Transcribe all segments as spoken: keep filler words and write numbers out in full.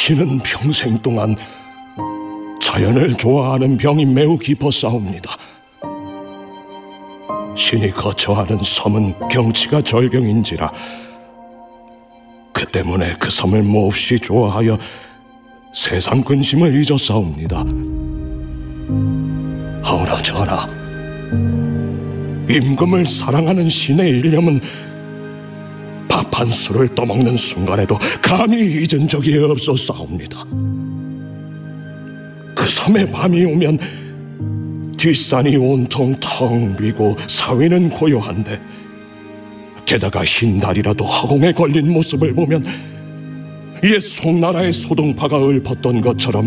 신은 평생 동안 자연을 좋아하는 병이 매우 깊었사옵니다. 신이 거처하는 섬은 경치가 절경인지라 그 때문에 그 섬을 몹시 좋아하여 세상 근심을 잊었사옵니다. 하오나 전하, 임금을 사랑하는 신의 일념은 밥 한 술을 떠먹는 순간에도 감히 잊은 적이 없었사옵니다. 그 섬에 밤이 오면 뒷산이 온통 텅 비고 사위는 고요한데 게다가 흰 달이라도 허공에 걸린 모습을 보면 옛 송나라의 소동파가 읊었던 것처럼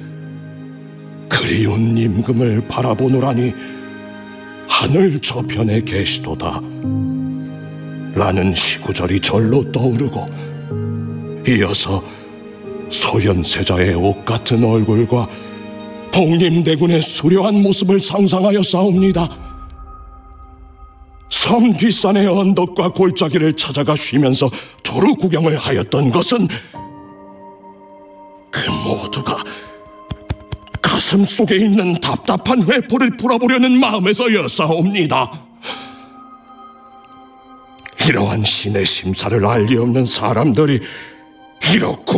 그리운 임금을 바라보노라니 하늘 저편에 계시도다 라는 시구절이 절로 떠오르고, 이어서 소현세자의 옷 같은 얼굴과 복림대군의 수려한 모습을 상상하여 싸웁니다. 섬 뒷산의 언덕과 골짜기를 찾아가 쉬면서 도루 구경을 하였던 것은 그 모두가 가슴 속에 있는 답답한 회포를 풀어보려는 마음에서였사옵니다. 이러한 신의 심사를 알리 없는 사람들이 이렇고